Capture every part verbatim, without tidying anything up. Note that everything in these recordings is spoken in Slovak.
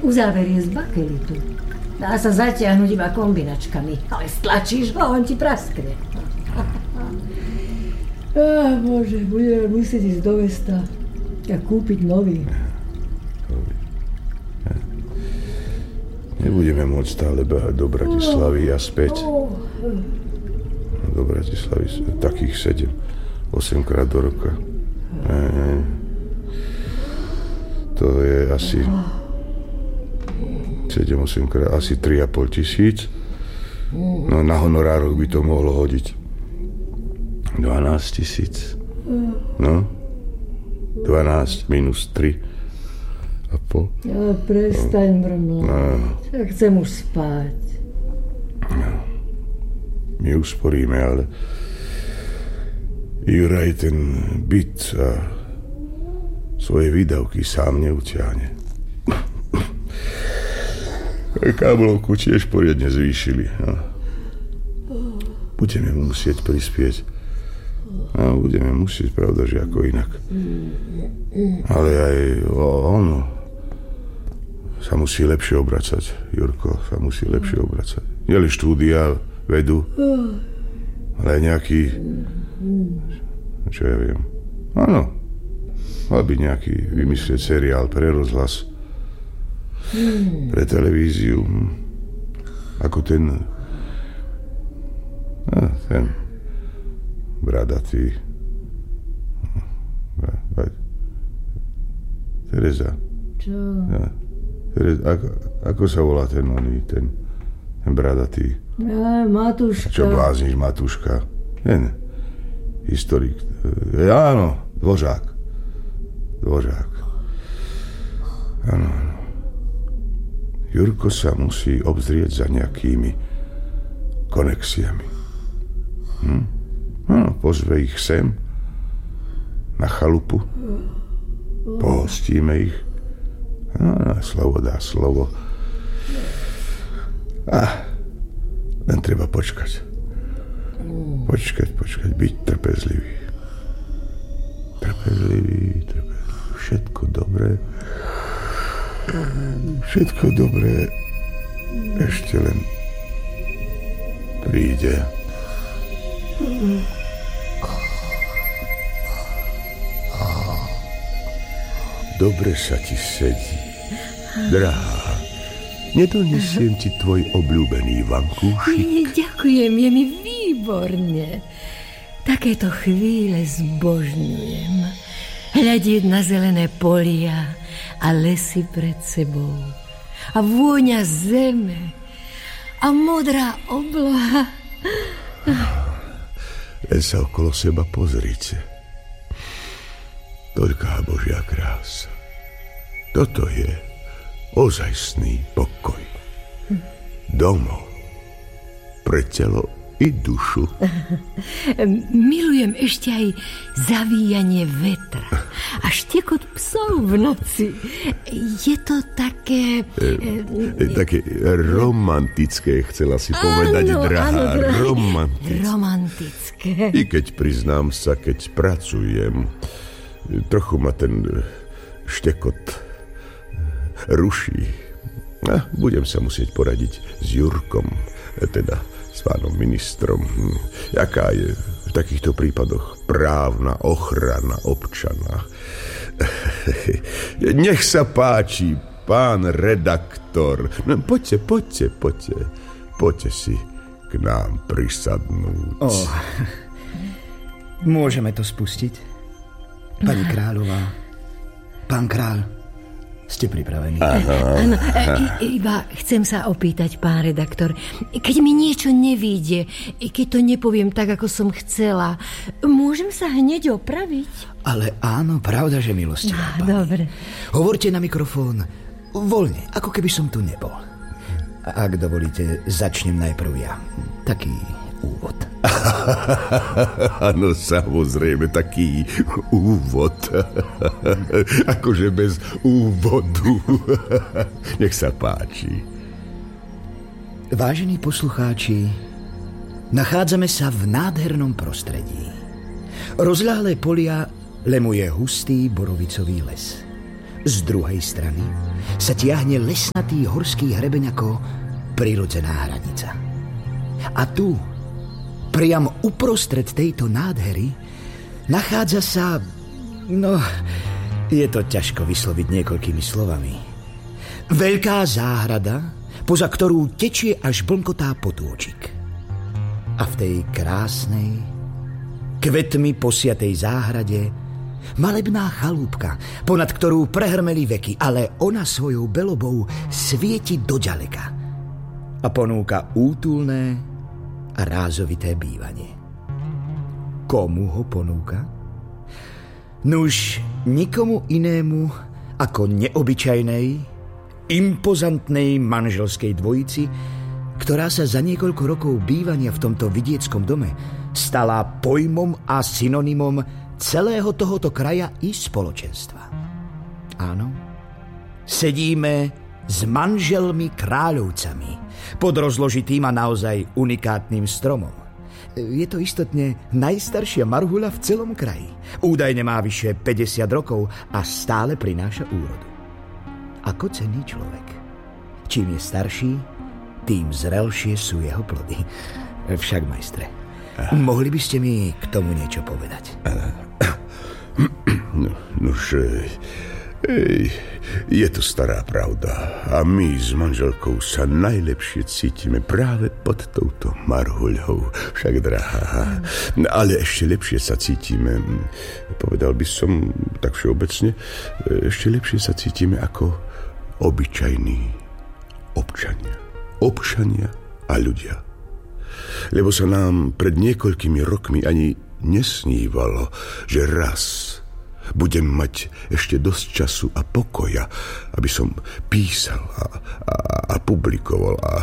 Uzáver je z bakelitu. Dá sa zatiahnuť iba kombinačkami, ale stlačíš ho, on ti praskne. Á, bože, budeme musieť ísť do mesta a kúpiť nový. Nebudeme môcť stále behať do Bratislavy a späť. Do Bratislavy takých sedem, osem krát do roka. Ne, ne. To je asi sedem osem krát, asi tri a pol tisíc. No na honorároch by to mohlo hodiť dvanásť tisíc. No, dvanásť minus tri a pol. Ale prestaň mrmlať. No. Ja chcem už spať. No. My usporíme, ale Juraj ten byt a svoje výdavky sám neutiahne. Káblovku tiež poriadne zvýšili. No. Budeme musieť prispieť. No, budeme musieť, pravda, že ako inak. Ale aj on sa musí lepšie obracať. Jurko sa musí lepšie obracať. Nielen štúdia, vedu, ale aj nejaký, čo ja viem. Áno, mal by nejaký vymyslieť seriál pre rozhlas, pre televíziu, ako ten a, ten bradatý Tereza. Čo? Ja, Tereza, ako, ako sa volá ten oný, ten, ten bradatý? Ja, Matúška. Čo blázniš, Matúška? Ten historik. Ja, áno, Dvořák. Dvořák. Áno, áno. Jurko sa musí obzrieť za nejakými konexiami. Hm? No, pozve ich sem na chalupu. Pohostíme ich. No, no, slovo dá slovo. A len treba počkať. Počkať, počkať, byť trpezlivý. Trpezlivý, trpezlivý. Všetko dobré. Všetko dobré ešte len príde. Dobre sa ti sedí. Drahá, nedonesiem ti tvoj obľúbený vankúšik? Ďakujem, je mi výborne. Takéto chvíle zbožňujem. Hľadieť na zelené polia a lesy pred sebou. A vôňa zeme. A modrá obloha. Len sa okolo seba pozrite. Toľká Božia krása. Toto je ozajstný pokoj. Domov. Pre telo i dušu. Milujem ešte aj zavíjanie vetra a štekot psov v noci. Je to také... E, e, také romantické, chcela si povedať, áno, drahá. Áno, drahá. Romantické. Romantické. I keď priznám sa, keď pracujem, trochu ma ten štekot ruší. A budem sa musieť poradiť s Jurkom, teda s pánom ministrom. Jaká je v takýchto prípadoch právna ochrana občana? Nech sa páči, pán redaktor. No, poďte, poďte, poďte. Poďte si k nám prisadnúť. Oh, môžeme to spustiť? Pani kráľová, pán kráľ, ste pripravení? Áno, iba chcem sa opýtať, pán redaktor, keď mi niečo nevíde, keď to nepoviem tak, ako som chcela, môžem sa hneď opraviť? Ale áno, pravda, že milostivá pani. Dobre. Hovorte na mikrofón voľne, ako keby som tu nebol. Ak dovolíte, začnem najprv ja. Taký úvod. Áno, samozrejme, taký úvod. Akože bez úvodu. Nech sa páči. Vážení poslucháči, nachádzame sa v nádhernom prostredí. Rozľahlé polia lemuje hustý borovicový les. Z druhej strany sa tiahne lesnatý horský hrebeň ako prirodzená hranica. A tu, priam uprostred tejto nádhery, nachádza sa... No, je to ťažko vysloviť niekoľkými slovami. Veľká záhrada, poza ktorú tečie až blnkotá potôčik. A v tej krásnej, kvetmi posiatej záhrade malebná chalúbka, ponad ktorú prehrmeli veky, ale ona svojou belobou svieti doďaleka a ponúka útulné a rázovité bývanie. Komu ho ponúka? Nuž nikomu inému ako neobyčajnej, impozantnej manželskej dvojici, ktorá sa za niekoľko rokov bývania v tomto vidieckom dome stala pojmom a synonymom celého tohoto kraja i spoločenstva. Áno, sedíme s manželmi kráľovcami pod rozložitým a naozaj unikátnym stromom. Je to istotne najstaršia marhuľa v celom kraji. Údajne má vyše päťdesiat rokov a stále prináša úrodu. Ako cenný človek. Čím je starší, tým zrelšie sú jeho plody. Však, majstre, mohli by ste mi k tomu niečo povedať? No, nož, ej, je to stará pravda a my s manželkou sa najlepšie cítime práve pod touto marhuľou, však drahá. Ale ešte lepšie sa cítime, povedal by som tak všeobecne, ešte lepšie sa cítime ako obyčajní občania. Občania a ľudia. Lebo sa nám pred niekoľkými rokmi ani nesnívalo, že raz budem mať ešte dosť času a pokoja, aby som písal a, a, a publikoval. A, a,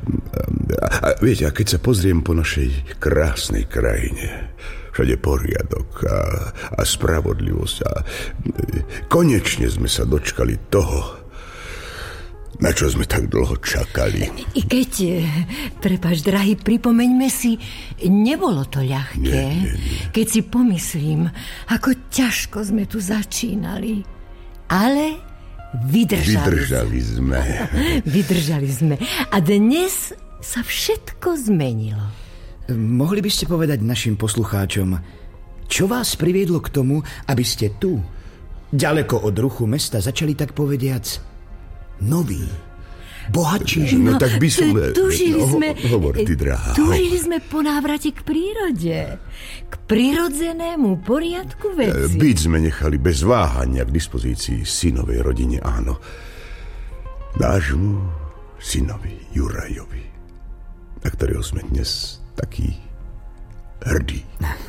a viete, a keď sa pozriem po našej krásnej krajine, všade poriadok a, a spravodlivosť a konečne sme sa dočkali toho, na čo sme tak dlho čakali. I keď, prepáč, drahý, pripomeňme si, nebolo to ľahké. Nie, nie, nie. Keď si pomyslím, ako ťažko sme tu začínali. Ale vydržali, vydržali sme. Vydržali sme. A dnes sa všetko zmenilo. Mohli by ste povedať našim poslucháčom, čo vás priviedlo k tomu, aby ste tu, ďaleko od ruchu mesta, začali tak povediac nový, bohatší. No, no tak by som... Tužili no, sme... Hovor, ty drahá. Tužili sme po návrate k prírode. K prirodzenému poriadku veci. Byť sme nechali bez váhania k dispozícii synovej rodine, áno. Nášmu synovi Jurajovi, na ktorého sme dnes takí hrdí.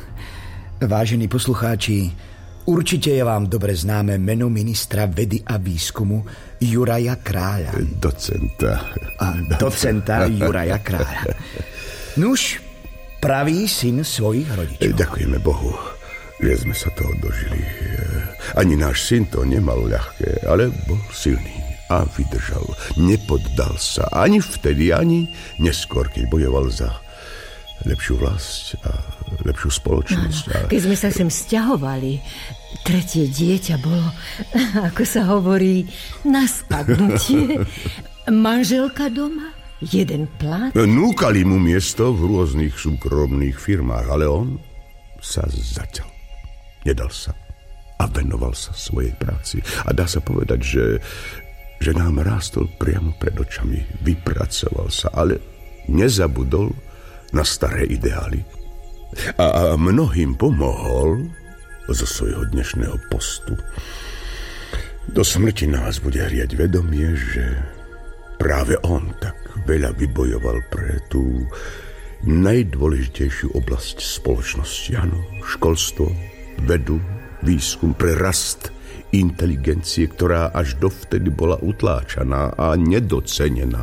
Vážení poslucháči, určite je vám dobre známe meno ministra vedy a výskumu Juraja Kráľa. Docenta. A docenta Juraja Kráľa. Nuž, pravý syn svojich rodičov. Ďakujeme Bohu, že sme sa toho dožili. Ani náš syn to nemal ľahké, ale bol silný a vydržal. Nepoddal sa ani vtedy, ani neskôr, keď bojoval za lepšiu vlast a lepšiu spoločnosť. A... Keď sme sa sem sťahovali, tretie dieťa bolo, ako sa hovorí, na spadnutie. Manželka doma, jeden plat. Núkali mu miesto v rôznych súkromných firmách, ale on sa zaťal. Nedal sa a venoval sa svojej práci. A dá sa povedať, že, že nám rástol priamo pred očami. Vypracoval sa, ale nezabudol na staré ideály. A, a mnohým pomohol zo svojho dnešného postu. Do smrti nás bude hriať vedomie, že práve on tak veľa vybojoval pre tú najdôležitejšiu oblasť spoločnosti. Áno, školstvo, vedu, výskum, pre rast inteligencie, ktorá až dovtedy bola utláčaná a nedocenená.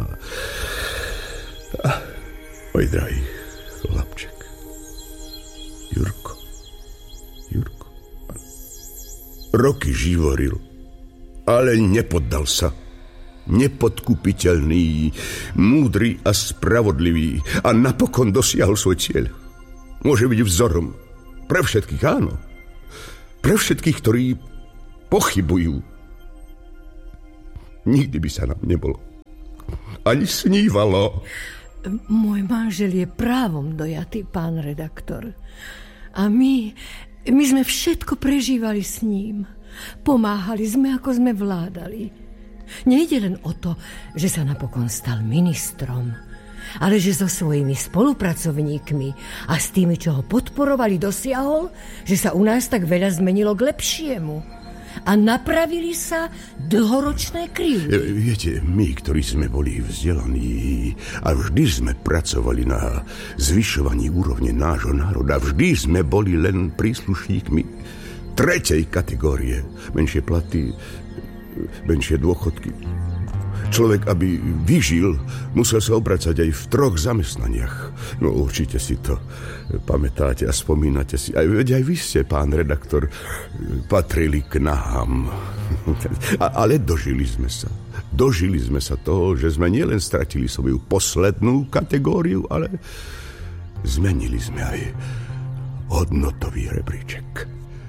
Oj, drahý chlapček. Jurko. Jurko. Roky živoril, ale nepoddal sa. Nepodkupiteľný, múdry a spravodlivý a napokon dosiahol svoj cieľ. Môže byť vzorom pre všetkých, áno. Pre všetkých, ktorí pochybujú. nikdy by sa nám nebolo ani snívalo. Môj manžel je právom dojatý, pán redaktor. A my, my sme všetko prežívali s ním. Pomáhali sme, ako sme vládali. Nejde len o to, že sa napokon stal ministrom, ale že so svojimi spolupracovníkmi a s tými, čo ho podporovali, dosiahol, že sa u nás tak veľa zmenilo k lepšiemu. A napravili sa dlhoročné krivdy. Viete, my, ktorí sme boli vzdelaní a vždy sme pracovali na zvyšovaní úrovne nášho národa, vždy sme boli len príslušníkmi tretej kategórie. Menšie platy, menšie dôchodky. Človek, aby vyžil, musel sa obracať aj v troch zamestnaniach. No určite si to pamätáte a spomínate si. Aj, veď aj vy ste, pán redaktor, patrili k nám. A, ale dožili sme sa. Dožili sme sa toho, že sme nielen stratili svoju poslednú kategóriu, ale zmenili sme aj hodnotový rebríček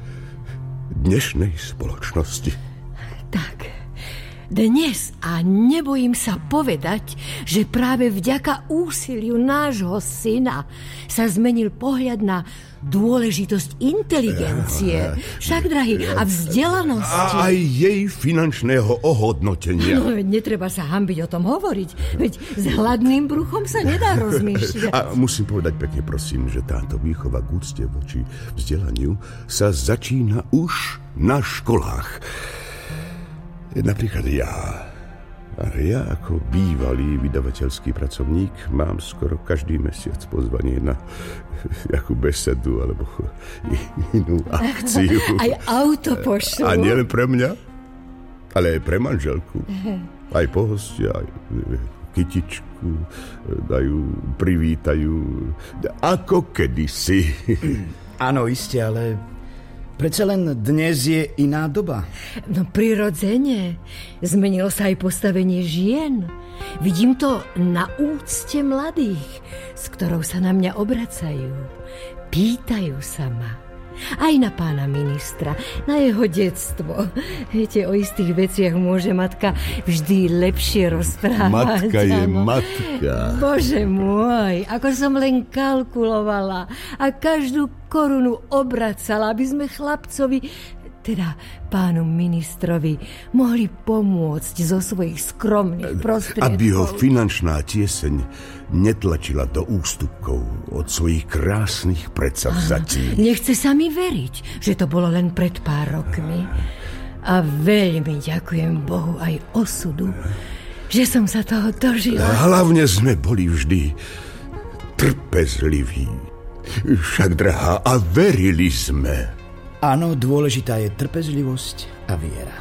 dnešnej spoločnosti. Tak. Dnes, a nebojím sa povedať, že práve vďaka úsiliu nášho syna sa zmenil pohľad na dôležitosť inteligencie, však, drahý, a vzdelanosti. A aj jej finančného ohodnotenia. No, netreba sa hanbiť o tom hovoriť, veď s hladným bruchom sa nedá rozmýšľať. A musím povedať pekne, prosím, že táto výchova k úcte voči vzdelaniu sa začína už na školách. Napríklad ja, ja ako bývalý vydavateľský pracovník mám skoro každý mesiac pozvanie na nejakú besedu alebo inú akciu. Aj auto pošlu. A nielen pre mňa, ale aj pre manželku. Aj pohostia, aj kytičku dajú, privítajú, ako kedysi. Áno, iste, ale predsa len dnes je iná doba. No prirodzene. Zmenilo sa aj postavenie žien. Vidím to na úcte mladých, s ktorou sa na mňa obracajú. Pýtajú sa ma. Aj na pána ministra, na jeho detstvo. Viete, o istých veciach môže matka vždy lepšie rozprávať. Matka je ano. matka. Bože môj, ako som len kalkulovala a každú korunu obracala, aby sme chlapcovi, teda pánu ministrovi, mohli pomôcť zo svojich skromných prostriedkov. Aby ho finančná tieseň netlačila do ústupkov od svojich krásnych predsavzatí. Nechce sa mi veriť, že to bolo len pred pár rokmi. A veľmi ďakujem Bohu aj osudu, že som sa toho dožila. Hlavne sme boli vždy trpezliví. Však, drahá, a verili sme. Áno, dôležitá je trpezlivosť a viera.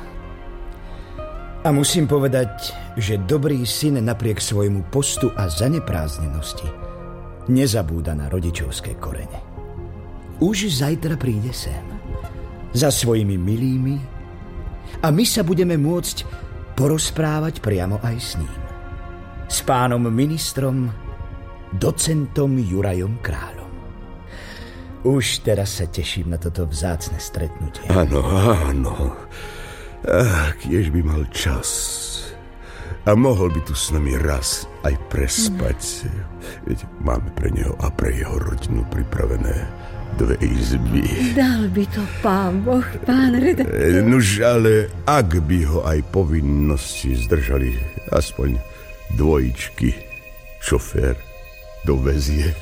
A musím povedať, že dobrý syn napriek svojmu postu a zanepráznenosti nezabúda na rodičovské korene. Už zajtra príde sem za svojimi milými a my sa budeme môcť porozprávať priamo aj s ním. S pánom ministrom, docentom Jurajom Kráľom. Už teraz sa teším na toto vzácne stretnutie. Áno, áno. Ach, kiež by mal čas. A mohol by tu s nami raz aj prespať. Veď máme pre neho a pre jeho rodinu pripravené dve izby. Dal by to pán Boh, pán redaktor. Nuž, ale ak by ho aj povinnosti zdržali, aspoň dvojičky, šofér dovezie.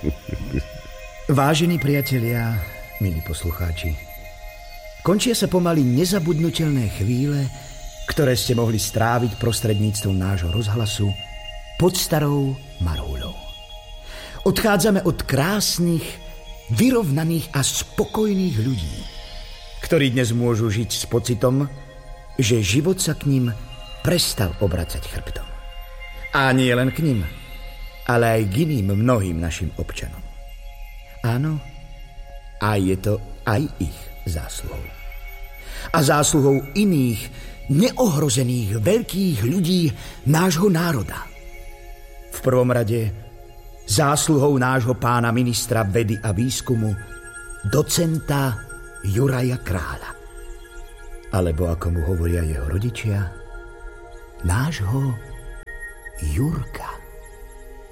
Vážení priatelia, milí poslucháči, končia sa pomaly nezabudnutelné chvíle, ktoré ste mohli stráviť prostredníctvom nášho rozhlasu pod starou Marhuľou. Odchádzame od krásnych, vyrovnaných a spokojných ľudí, ktorí dnes môžu žiť s pocitom, že život sa k ním prestal obracať chrbtom. A nie len k ním, ale aj k iným mnohým našim občanom. Áno, a je to aj ich zásluhou. A zásluhou iných neohrozených veľkých ľudí nášho národa. V prvom rade zásluhou nášho pána ministra vedy a výskumu, docenta Juraja Kráľa. Alebo ako mu hovoria jeho rodičia, nášho Jurka.